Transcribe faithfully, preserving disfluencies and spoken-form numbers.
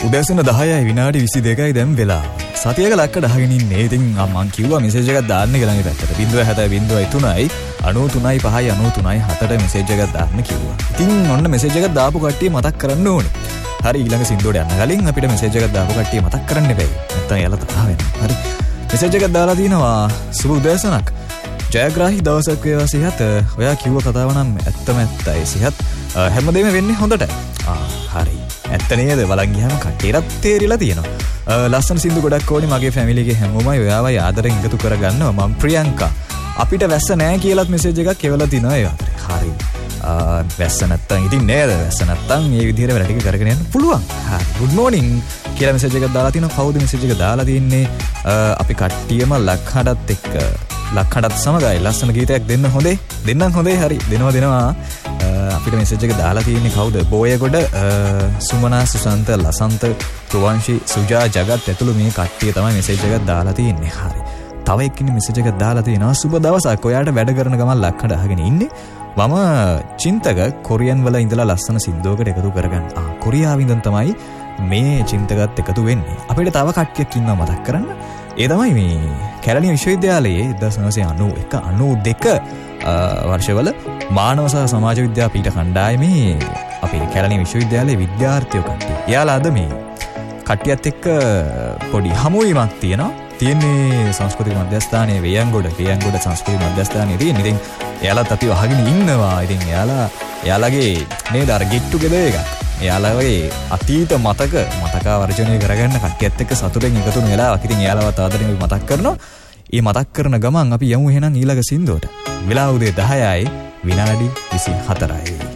උදෑසන දහයයි විනාඩි විසි දෙකයි දැන් වෙලා. සතියක ලක්කට අහගෙන ඉන්නේ. ඉතින් මම කිව්වා මෙසේජ් එකක් දාන්න කියලා මේ පැත්තට. zero seven zero zero තුනයි අනූතුනයි පහයි අනූතුනයි හතට මෙසේජ් එකක් දාන්න කිව්වා. ඉතින් ඔන්න මෙසේජ් එකක් දාපු කට්ටිය මතක් කරන්න ඕනේ. හරි ඊළඟ සින්දුවට යන්න කලින් අපිට මෙසේජ් එකක් දාපු කට්ටිය මතක් කරන්න බෑ. නැත්තම් එයාලා තරහ වෙනවා. හරි. මෙසේජ් එකක් දාලා තිනවා සුබ උදෑසනක්. ජයග්‍රාහී දවසක් වේවා සිහත්. ඔයා කිව්ව කතාව නම් ඇත්තම ඇත්තයි සිහත්. හැමදේම වෙන්නේ හොඳට. ආ හරි. ඇත්ත නේද? බලන් ගියාම කටේරත් තේරිලා තියෙනවා. ලස්සන සින්දු ගොඩක් ඕනේ මගේ ෆැමිලි එකේ හැමෝමයි ඔයාවයි ආදරෙන් එකතු කරගන්නවා. මම ප්‍රියංකා. අපිට වැස්ස නැහැ කියලාත් මෙසේජ් එකක් එවලා තිනවා ඒ අතරේ. හරි. වැස්ස නැත්තම් ඉතින් නේද? වැස්ස නැත්තම් මේ විදිහට වැඩ ටික කරගෙන යන්න පුළුවන්. හරි. good morning කියලා මෙසේජ් එකක් දාලා තිනවා. කවුද මෙසේජ් එක දාලා තින්නේ? අපි කට්ටියම ලක්හඩත් එක්ක ලක්හඩත් සමගයි ලස්සන ගීතයක් දෙන්න හොඳේ. දෙන්නම් හොඳේ. හරි. දෙනවා දෙනවා. අපිට මෙසේජ් එක දාලා තියෙන්නේ කවුද? බෝයගොඩ සුමනා සුසන්ත ලසන්ත ප්‍රවංශී සුජා ජගත් ඇතුළු මේ කට්ටිය තමයි මෙසේජ් එකක් දාලා තියෙන්නේ. හරි. තව එක්කෙනෙක් මෙසේජ් එකක් දාලා තියෙනවා. සුබ දවසක්. ඔයාට වැඩ කරන ගමන් ලක්හඩ අහගෙන ඉන්නේ. මම චින්තක කොරියන් වල ඉඳලා ලස්සන සින්දුවකට එකතු කරගන්න. ආ කොරියාව ඉඳන් තමයි මේ චින්තකත් එකතු වෙන්නේ. අපිට තව කට්ටියක් ඉන්නවා මතක් කරන්න. ඒ තමයි මේ කැලණිය විශ්වවිද්‍යාලයේ එක්දහස් නවසිය අනූ එක අනූ දෙක වර්ෂවල මානව සහ සමාජ විද්‍යා පීඨ කණ්ඩායමේ අපේ කැලණිය විශ්වවිද්‍යාලයේ විද්‍යාර්ථයෝ කට්ටිය. එයාලා අද මේ කට්ටියත් එක්ක පොඩි හමුවීමක් තියෙනවා. තියෙන්නේ සංස්කෘතික මධ්‍යස්ථානයේ වේයන්ගොඩ වේයන්ගොඩ සංස්කෘතික මධ්‍යස්ථානයේ තියෙන. ඉතින් එයාලත් අපිව අහගෙන ඉන්නවා. ඉතින් එයාලා එයාලගේ නේද අර get together එකක්. එයාලගේ අතීත මතක මතකාවර්ජනය කරගන්න කට්ටියත් එක්ක සතුටෙන් එකතු වෙන වෙලාවක්. ඉතින් එයාලවත් ආදරෙන් මතක් කරනවා. ඒ මතක් කරන ගමන් අපි යමු එහෙනම් ඊළඟ සින්දුවට. වෙලාව උදේ දහයයි විනාඩි විසි හතරයි.